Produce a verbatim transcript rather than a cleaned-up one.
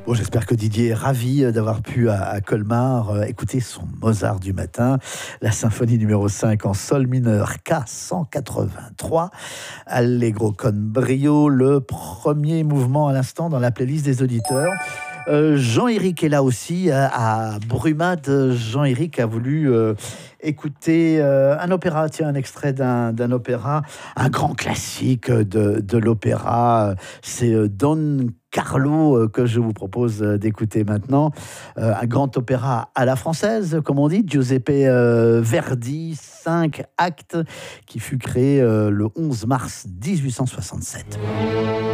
Bon, j'espère que Didier est ravi euh, d'avoir pu à, à Colmar euh, écouter son Mozart du matin, la symphonie numéro cinq en sol mineur K cent quatre-vingt-trois, Allegro con brio, le premier mouvement à l'instant dans la playlist des auditeurs. Euh, Jean-Éric est là aussi à, à Brumade. Jean-Éric a voulu euh, écouter euh, un opéra, tiens, un extrait d'un, d'un opéra, un grand classique de, de l'opéra. C'est euh, Don Carlo euh, que je vous propose euh, d'écouter maintenant. Euh, un grand opéra à la française, comme on dit, Giuseppe euh, Verdi, cinq actes, qui fut créé euh, le onze mars mille huit cent soixante-sept.